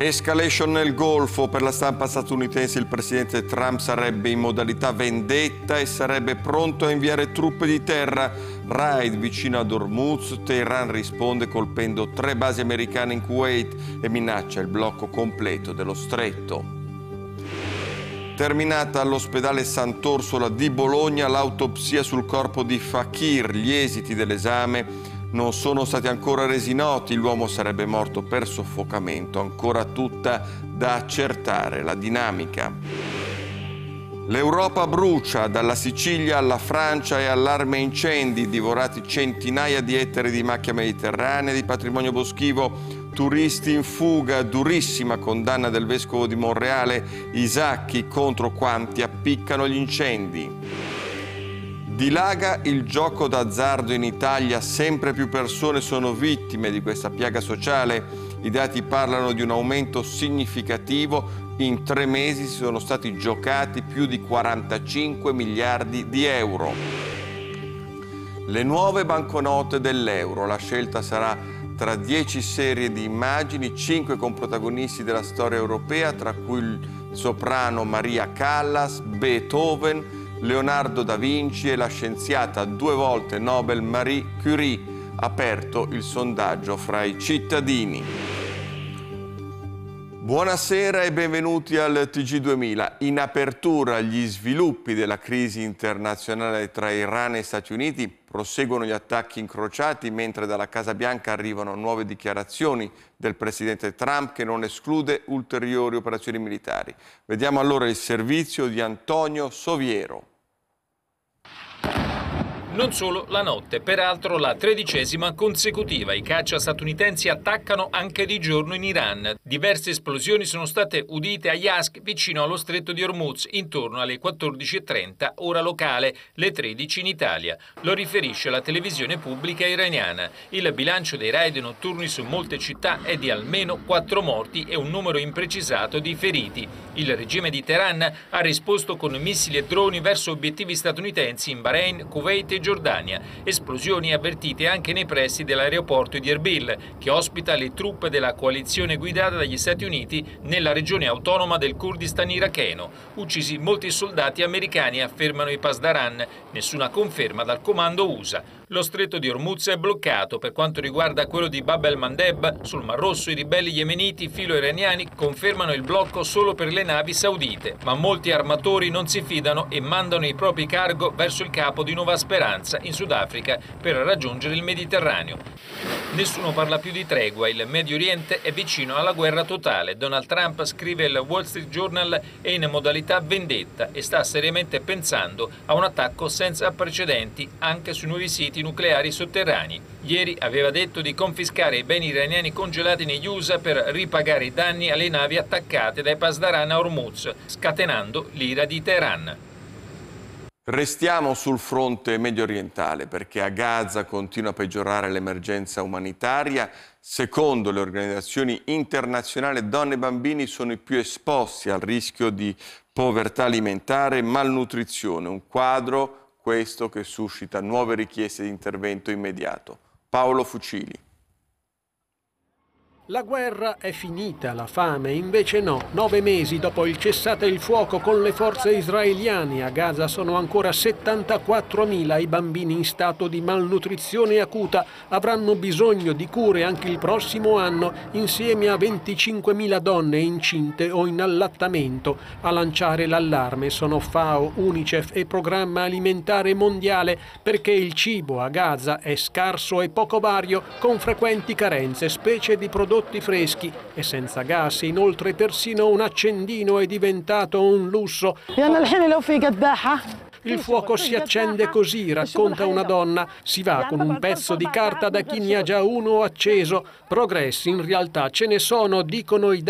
Escalation nel Golfo. Per la stampa statunitense il presidente Trump sarebbe in modalità vendetta e sarebbe pronto a inviare truppe di terra. Raid vicino ad Hormuz, Teheran risponde colpendo 3 basi americane in Kuwait e minaccia il blocco completo dello stretto. Terminata all'ospedale Sant'Orsola di Bologna l'autopsia sul corpo di Fakir. Gli esiti dell'esame non sono stati ancora resi noti, l'uomo sarebbe morto per soffocamento, ancora tutta da accertare la dinamica. L'Europa brucia, dalla Sicilia alla Francia e allarme incendi, divorati centinaia di ettari di macchia mediterranea, di patrimonio boschivo, turisti in fuga, durissima condanna del vescovo di Monreale, Isacchi contro quanti appiccano gli incendi. Dilaga il gioco d'azzardo in Italia, sempre più persone sono vittime di questa piaga sociale. I dati parlano di un aumento significativo. In 3 mesi si sono stati giocati più di 45 miliardi di euro. Le nuove banconote dell'euro, la scelta sarà tra 10 serie di immagini, 5 con protagonisti della storia europea, tra cui il soprano Maria Callas, Beethoven, Leonardo da Vinci e la scienziata 2 volte Nobel Marie Curie. Aperto il sondaggio fra i cittadini. Buonasera e benvenuti al TG2000. In apertura gli sviluppi della crisi internazionale tra Iran e Stati Uniti. Proseguono gli attacchi incrociati mentre dalla Casa Bianca arrivano nuove dichiarazioni del presidente Trump che non esclude ulteriori operazioni militari. Vediamo allora il servizio di Antonio Soviero. Non solo la notte, peraltro la 13ª consecutiva. I caccia statunitensi attaccano anche di giorno in Iran. Diverse esplosioni sono state udite a Yazd, vicino allo stretto di Hormuz, intorno alle 14:30, ora locale, le 13 in Italia. Lo riferisce la televisione pubblica iraniana. Il bilancio dei raid notturni su molte città è di almeno 4 morti e un numero imprecisato di feriti. Il regime di Teheran ha risposto con missili e droni verso obiettivi statunitensi in Bahrain, Kuwait e Giordania. Esplosioni avvertite anche nei pressi dell'aeroporto di Erbil, che ospita le truppe della coalizione guidata dagli Stati Uniti nella regione autonoma del Kurdistan iracheno. Uccisi molti soldati americani, affermano i Pasdaran. Nessuna conferma dal comando USA. Lo stretto di Hormuz è bloccato. Per quanto riguarda quello di Bab el-Mandeb, sul Mar Rosso i ribelli yemeniti filo-iraniani confermano il blocco solo per le navi saudite, ma molti armatori non si fidano e mandano i propri cargo verso il Capo di Nuova Speranza in Sudafrica per raggiungere il Mediterraneo. Nessuno parla più di tregua, il Medio Oriente è vicino alla guerra totale. Donald Trump, scrive il Wall Street Journal, è in modalità vendetta e sta seriamente pensando a un attacco senza precedenti anche sui nuovi siti nucleari sotterranei. Ieri aveva detto di confiscare i beni iraniani congelati negli USA per ripagare i danni alle navi attaccate dai Pasdaran a Hormuz, scatenando l'ira di Teheran. Restiamo sul fronte medio orientale perché a Gaza continua a peggiorare l'emergenza umanitaria. Secondo le organizzazioni internazionali, donne e bambini sono i più esposti al rischio di povertà alimentare e malnutrizione. Un quadro, questo, che suscita nuove richieste di intervento immediato. Paolo Fucili. La guerra è finita, la fame invece no. 9 mesi dopo il cessate il fuoco con le forze israeliane, a Gaza sono ancora 74.000 i bambini in stato di malnutrizione acuta. Avranno bisogno di cure anche il prossimo anno, insieme a 25.000 donne incinte o in allattamento. A lanciare l'allarme sono FAO, UNICEF e Programma Alimentare Mondiale, perché il cibo a Gaza è scarso e poco vario, con frequenti carenze, specie di prodotti freschi e senza gas. Inoltre persino un accendino è diventato un lusso. Il fuoco si accende così, racconta una donna. Si va con un pezzo di carta da chi ne ha già uno acceso. Progressi in realtà ce ne sono, dicono i